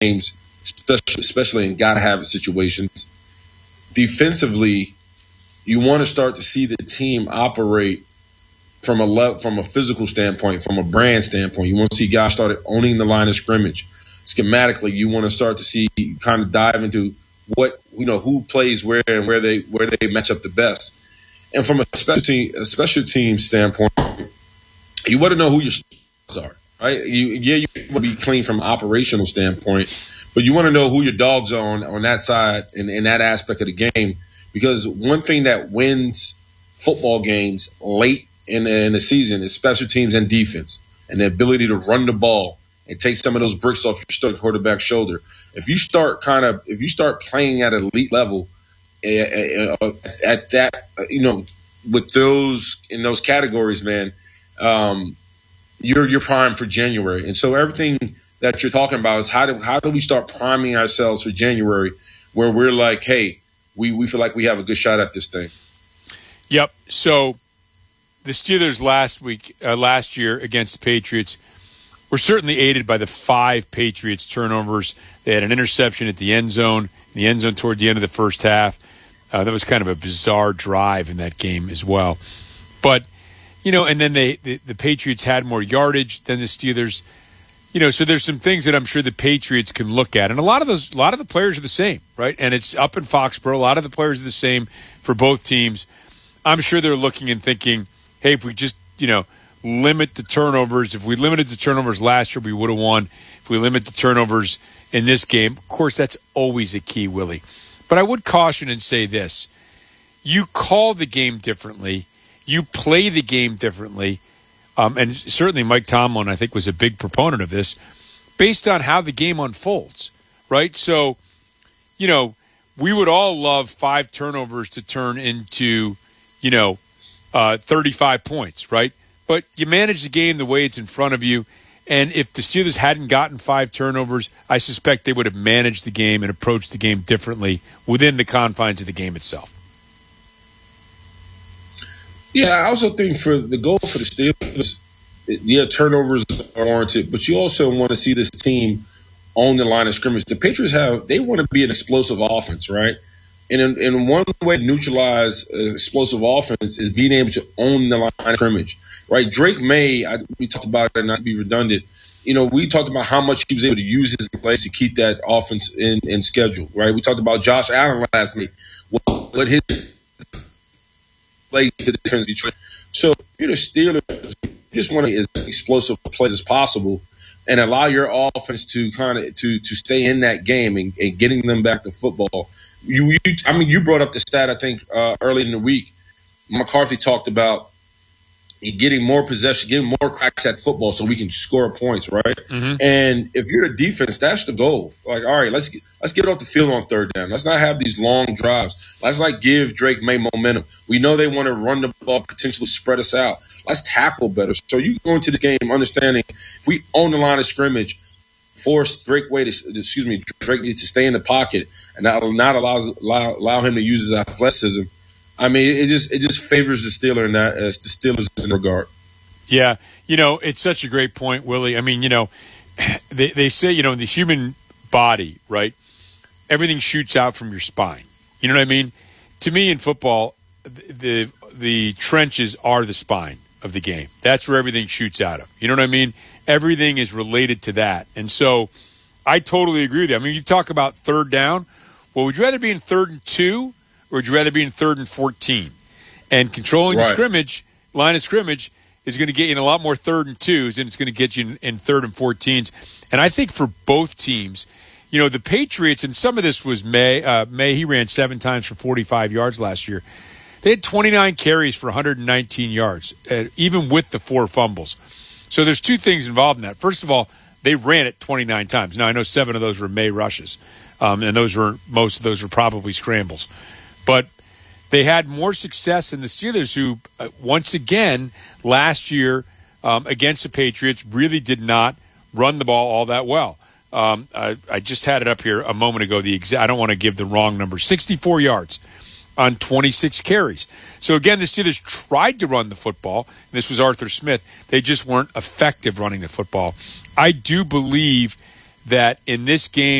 games, especially in gotta-have-it situations. Defensively, you want to start to see the team operate from a physical standpoint, from a brand standpoint. You want to see guys start owning the line of scrimmage. Schematically, you want to start to see kind of dive into who plays where and where they match up the best. And from a special team standpoint, you want to know who your stars are, right? You want to be clean from an operational standpoint, but you want to know who your dogs are on that side and in that aspect of the game. Because one thing that wins football games late in the season is special teams and defense, and the ability to run the ball and take some of those bricks off your starting quarterback's shoulder. If you start playing at an elite level at that, with those in those categories, man, you're primed for January. And so everything that you're talking about is how do we start priming ourselves for January, where we're like, hey, we feel like we have a good shot at this thing. Yep. So the Steelers last year against the Patriots were certainly aided by the 5 Patriots turnovers. They had an interception at the end zone toward the end of the first half. That was kind of a bizarre drive in that game as well. But, and then the Patriots had more yardage than the Steelers. So there's some things that I'm sure the Patriots can look at. And a lot of the players are the same, right? And it's up in Foxborough. A lot of the players are the same for both teams. I'm sure they're looking and thinking, hey, if we just, limit the turnovers. If we limited the turnovers last year, we would have won. If we limit the turnovers in this game, of course, that's always a key, Willie. But I would caution and say this. You call the game differently. You play the game differently. And certainly Mike Tomlin, I think, was a big proponent of this, based on how the game unfolds, right? So, we would all love 5 turnovers to turn into, 35 points, right? But you manage the game the way it's in front of you. And if the Steelers hadn't gotten 5 turnovers, I suspect they would have managed the game and approached the game differently within the confines of the game itself. Yeah, I also think for the goal for the Steelers, turnovers are warranted, but you also want to see this team own the line of scrimmage. The Patriots they want to be an explosive offense, right? And one way to neutralize explosive offense is being able to own the line of scrimmage, right? Drake May, we talked about it, not to be redundant. We talked about how much he was able to use his legs to keep that offense in schedule, right? We talked about Josh Allen last night. What his play to the defense Detroit. So you're the Steelers. You just want to be as explosive plays as possible and allow your offense to kind of to stay in that game and getting them back to football. You brought up the stat, I think, early in the week. McCarthy talked about getting more possession, getting more cracks at football so we can score points, right? Mm-hmm. And if you're the defense, that's the goal. Like, all right, let's get off the field on third down. Let's not have these long drives. Let's give Drake May momentum. We know they want to run the ball, potentially spread us out. Let's tackle better. So you go into this game understanding if we own the line of scrimmage, force Drake to stay in the pocket and not allow him to use his athleticism. I mean, it just favors the Steelers in that as the Steelers in regard. Yeah, it's such a great point, Willie. I mean, they say in the human body, right? Everything shoots out from your spine. You know what I mean? To me, in football, the trenches are the spine of the game. That's where everything shoots out of. You know what I mean? Everything is related to that. And so I totally agree with you. I mean, you talk about third down. Well, would you rather be in 3rd and 2 or would you rather be in 3rd and 14? And controlling the line of scrimmage is going to get you in a lot more 3rd and 2s and it's going to get you in 3rd and 14s. And I think for both teams, the Patriots, and some of this was May, he ran 7 times for 45 yards last year. They had 29 carries for 119 yards, even with the 4 fumbles. So there's 2 things involved in that. First of all, they ran it 29 times. Now, I know 7 of those were May rushes, and most of those were probably scrambles. But they had more success than the Steelers, who, once again, last year against the Patriots, really did not run the ball all that well. I just had it up here a moment ago. I don't want to give the wrong number. 64 yards on 26 carries. So, again, the Steelers tried to run the football. This was Arthur Smith. They just weren't effective running the football. I do believe that in this game